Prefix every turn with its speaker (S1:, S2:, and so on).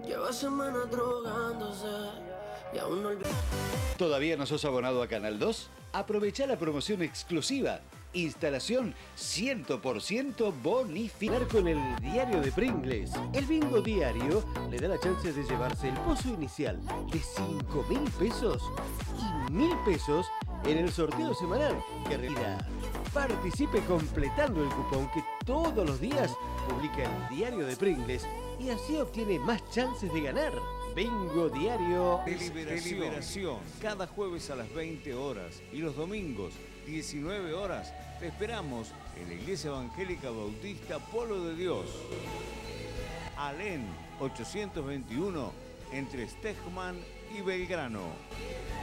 S1: Lleva semanas drogándose y aún no olvidó.
S2: ¿Todavía no sos abonado a Canal 2? Aprovecha la promoción exclusiva. Instalación 100% bonificar con el diario de Pringles. El bingo diario le da la chance de llevarse el pozo inicial de 5.000 pesos y 1.000 pesos en el sorteo semanal que realiza. Participe completando el cupón que todos los días publica el diario de Pringles y así obtiene más chances de ganar. Bingo diario
S3: Deliberación. Cada jueves a las 20 horas y los domingos 19 horas te esperamos en la Iglesia Evangélica Bautista Polo de Dios. Alén 821 entre Stegman y Belgrano.